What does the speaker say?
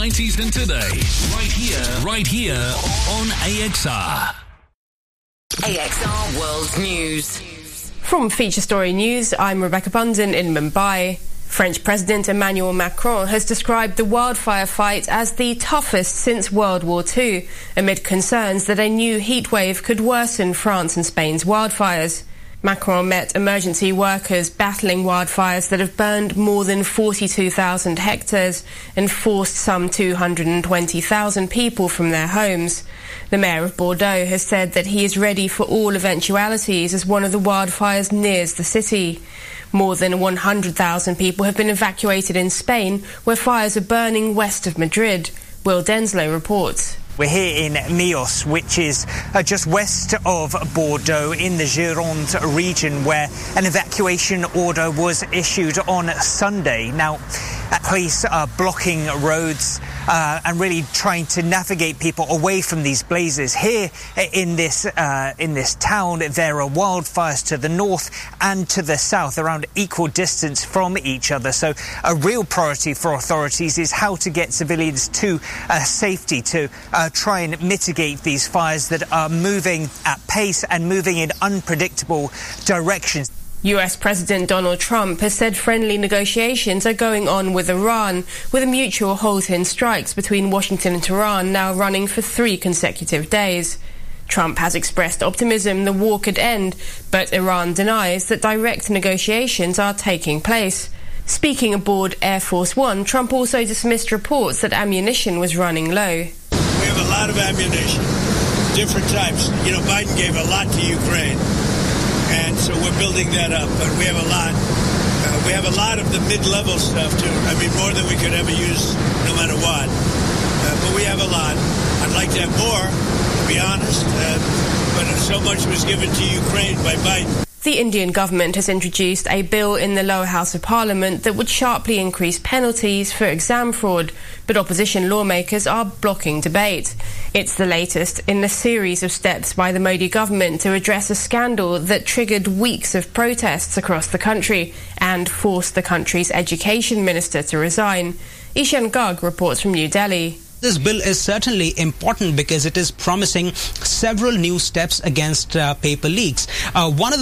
90s and today. Right here on AXR. AXR World News. From Feature Story News, I'm Rebecca Bundin in Mumbai. French President Emmanuel Macron has described the wildfire fight as the toughest since World War II, amid concerns that a new heatwave could worsen France and Spain's wildfires. Macron met emergency workers battling wildfires that have burned more than 42,000 hectares and forced some 220,000 people from their homes. The mayor of Bordeaux has said that he is ready for all eventualities as one of the wildfires nears the city. More than 100,000 people have been evacuated in Spain, where fires are burning west of Madrid. Will Denslow reports. We're here in Millos, which is just west of Bordeaux in the Gironde region, where an evacuation order was issued on Sunday. Now, police are blocking roads and really trying to navigate people away from these blazes. Here in this town, there are wildfires to the north and to the south, around equal distance from each other. So a real priority for authorities is how to get civilians to safety, to try and mitigate these fires that are moving at pace and moving in unpredictable directions. US President Donald Trump has said friendly negotiations are going on with Iran, with a mutual halt in strikes between Washington and Tehran now running for 3 consecutive days. Trump has expressed optimism the war could end, but Iran denies that direct negotiations are taking place. Speaking aboard Air Force One, Trump also dismissed reports that ammunition was running low. We have a lot of ammunition, different types. You know, Biden gave a lot to Ukraine, and so we're building that up. But we have a lot. We have a lot of the mid-level stuff, too. I mean, more than we could ever use, no matter what. But we have a lot. I'd like to have more, to be honest. But so much was given to Ukraine by Biden. The Indian government has introduced a bill in the lower house of parliament that would sharply increase penalties for exam fraud, but opposition lawmakers are blocking debate. It's the latest in a series of steps by the Modi government to address a scandal that triggered weeks of protests across the country and forced the country's education minister to resign. Ishan Garg reports from New Delhi. This bill is certainly important because it is promising several new steps against paper leaks. One of